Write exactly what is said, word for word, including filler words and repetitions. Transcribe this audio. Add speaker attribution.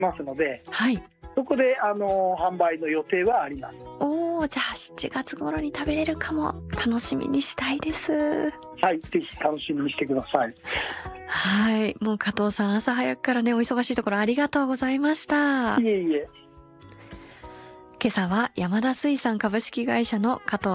Speaker 1: ますので、
Speaker 2: はい。
Speaker 1: そこであの販売の予定はあります。
Speaker 2: おお、じゃあしちがつ頃に食べれるかも。楽しみにしたいです。
Speaker 1: はい、ぜひ楽しみにしてください。
Speaker 2: はい、もう加藤さん、朝早くからね、お忙しいところありがとうございました。
Speaker 1: いえいえ。
Speaker 2: 今朝は山田水産株式会社の加藤